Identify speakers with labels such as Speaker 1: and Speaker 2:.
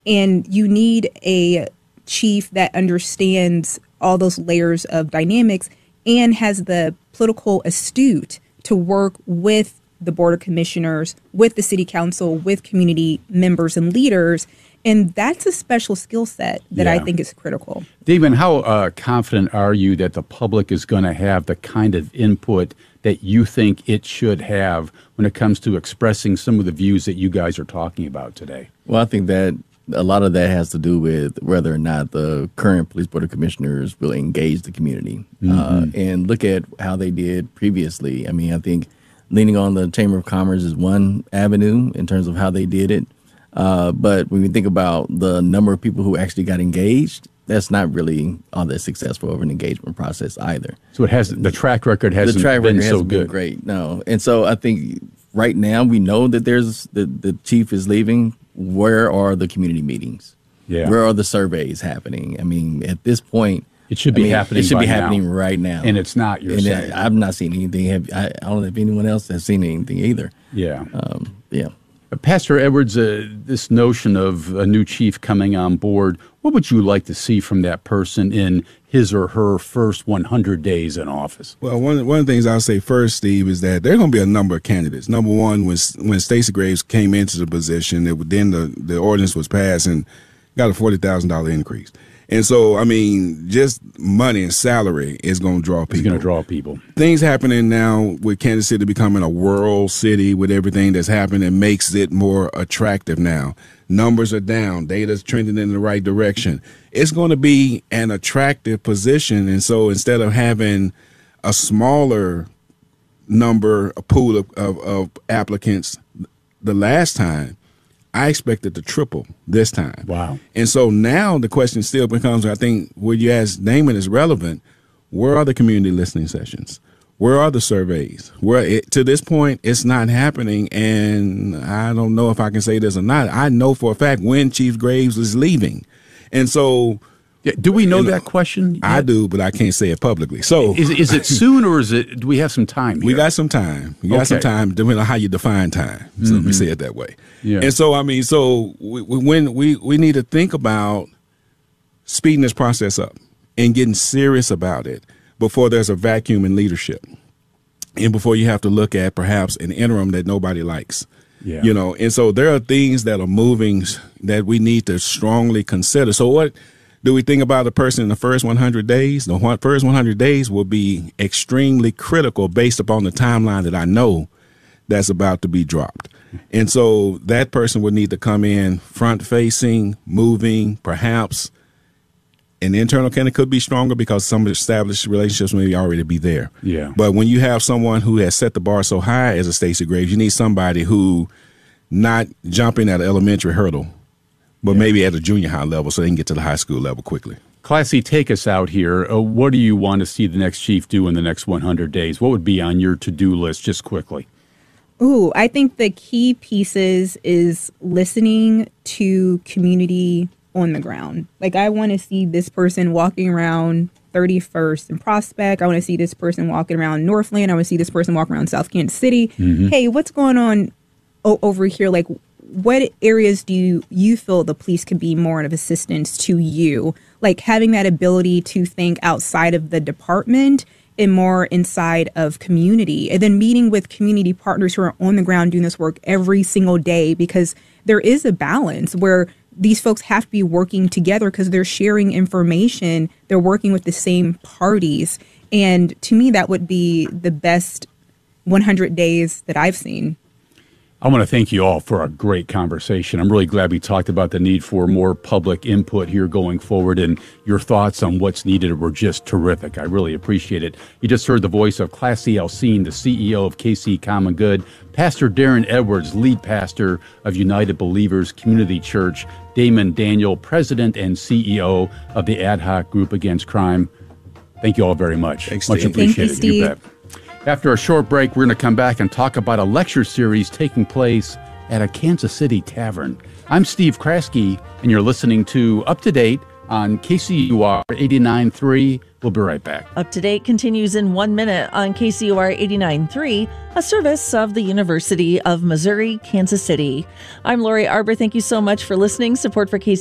Speaker 1: And you need a chief that understands all those layers of dynamics and has the political astute to work with the Board of Commissioners, with the City Council, with community members and leaders. And that's a special skill set that I think is critical.
Speaker 2: Damon, how confident are you that the public is going to have the kind of input that you think it should have when it comes to expressing some of the views that you guys are talking about today?
Speaker 3: Well, I think that a lot of that has to do with whether or not the current Police Board of Commissioners will engage the community and look at how they did previously. I mean, I think leaning on the Chamber of Commerce is one avenue in terms of how they did it. But when we think about the number of people who actually got engaged, that's not really all that successful of an engagement process either.
Speaker 2: So the track record hasn't been so good.
Speaker 3: Great, no. And so I think right now we know that the chief is leaving. Where are the community meetings? Yeah. Where are the surveys happening? I mean, at this point,
Speaker 2: it should be happening.
Speaker 3: It should be happening right now,
Speaker 2: and it's not. You're saying
Speaker 3: I've not seen anything. I don't know if anyone else has seen anything either.
Speaker 2: Yeah.
Speaker 3: Yeah.
Speaker 2: Pastor Edwards, this notion of a new chief coming on board, what would you like to see from that person in his or her first 100 days in office?
Speaker 4: Well, one of the things I'll say first, Steve, is that there are going to be a number of candidates. Number one, when Stacey Graves came into the position, then the ordinance was passed and got a $40,000 increase. And so, I mean, just money and salary is going to draw people.
Speaker 2: It's going to draw people.
Speaker 4: Things happening now with Kansas City becoming a world city with everything that's happened, it makes it more attractive now. Numbers are down. Data's trending in the right direction. It's going to be an attractive position. And so instead of having a smaller a pool of applicants the last time, I expected to triple this time.
Speaker 2: Wow.
Speaker 4: And so now the question still becomes, I think what you asked Damon is relevant. Where are the community listening sessions? Where are the surveys? To this point, it's not happening, and I don't know if I can say this or not. I know for a fact when Chief Graves is leaving. And so...
Speaker 2: do we know that question yet?
Speaker 4: I do, but I can't say it publicly. So
Speaker 2: is it soon, or do we have some time here?
Speaker 4: We got some time. We got some time, depending on how you define time. So let me say it that way. Yeah. And so, I mean, we need to think about speeding this process up and getting serious about it before there's a vacuum in leadership and before you have to look at perhaps an interim that nobody likes. Yeah. You know, and so there are things that are moving that we need to strongly consider. So what do we think about a person in the first 100 days? The first 100 days will be extremely critical based upon the timeline that I know that's about to be dropped. And so that person would need to come in front-facing, moving, perhaps an internal candidate could be stronger because some established relationships may already be there.
Speaker 2: Yeah.
Speaker 4: But when you have someone who has set the bar so high as a Stacey Graves, you need somebody who not jumping at an elementary hurdle, but maybe at a junior high level so they can get to the high school level quickly.
Speaker 2: Classy, take us out here. What do you want to see the next chief do in the next 100 days? What would be on your to-do list, just quickly?
Speaker 1: Ooh, I think the key pieces is listening to community on the ground. Like, I want to see this person walking around 31st and Prospect. I want to see this person walking around Northland. I want to see this person walking around South Kansas City. Mm-hmm. Hey, what's going on over here? Like, what areas do you feel the police could be more of assistance to you? Like, having that ability to think outside of the department and more inside of community, and then meeting with community partners who are on the ground doing this work every single day, because there is a balance where these folks have to be working together because they're sharing information. They're working with the same parties. And to me, that would be the best 100 days that I've seen.
Speaker 2: I want to thank you all for a great conversation. I'm really glad we talked about the need for more public input here going forward, and your thoughts on what's needed were just terrific. I really appreciate it. You just heard the voice of Classy Alcine, the CEO of KC Common Good, Pastor Darren Edwards, lead pastor of United Believers Community Church, Damon Daniel, president and CEO of the Ad Hoc Group Against Crime. Thank you all very much.
Speaker 4: Thanks,
Speaker 2: much
Speaker 4: Steve.
Speaker 2: appreciated.
Speaker 1: Thank you, Steve.
Speaker 2: You bet. After a short break, we're going to come back and talk about a lecture series taking place at a Kansas City tavern. I'm Steve Kraske, and you're listening to Up to Date on KCUR 89.3. We'll be right back.
Speaker 5: Up to Date continues in 1 minute on KCUR 89.3, a service of the University of Missouri, Kansas City. I'm Lori Arbor. Thank you so much for listening. Support for KCUR